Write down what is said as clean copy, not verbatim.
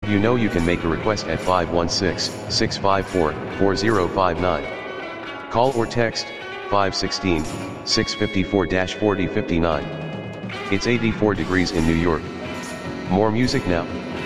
You know you can make a request at 516-654-4059. Call or text 516-654-4059. It's 84 degrees in New York. More music now.